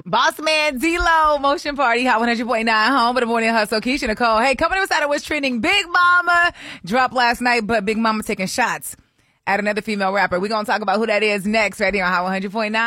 Boss Man, D-Lo, Motion Party, Hot 100.9, home with the morning hustle. Keisha Nicole. Hey, coming inside of what's trending. Big Mama dropped last night, but Big Mama taking shots at another female rapper. We're going to talk about who that is next right here on Hot 100.9.